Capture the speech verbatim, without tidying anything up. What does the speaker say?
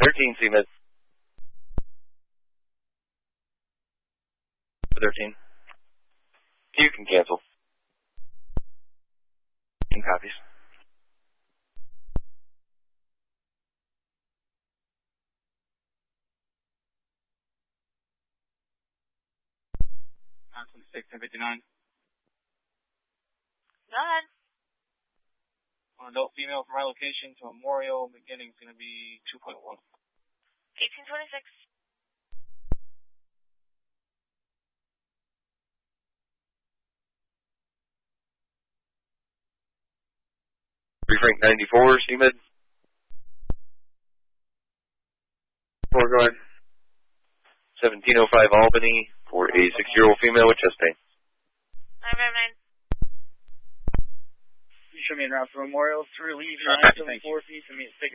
thirteen, C-Med. thirteen. You can cancel. Copies. nine twenty-six, ten fifty-nine. Go ahead. One adult female from my location to Memorial, beginning is going to be two point one. eighteen twenty-six. Free Frank ninety-four, C-Med. Four, go ahead. seventeen oh five Albany for a six-year-old female with chest pain. nine five nine. You show me en route for Memorial to relieve Sure, nine seven four feet to meet